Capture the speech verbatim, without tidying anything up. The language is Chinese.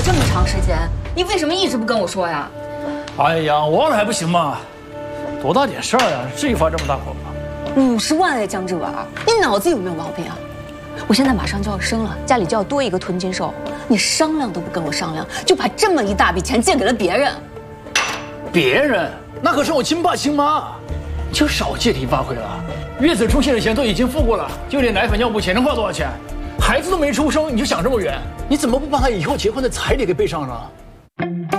这么长时间，你为什么一直不跟我说呀？ 哎呀，忘了还不行吗？多大点事儿呀，至于发这么大火吗？ 五十万哎，江志文，你脑子有没有毛病啊？我现在马上就要生了，家里就要多一个囤金兽，你商量都不跟我商量，就把这么一大笔钱借给了别人。 别人？那可是我亲爸亲妈，你就少借题发挥了。月子中心的钱都已经付过了，就连奶粉尿布钱能花多少钱？孩子都没出生，你就想这么远？你怎么不把他以后结婚的彩礼给备上呢？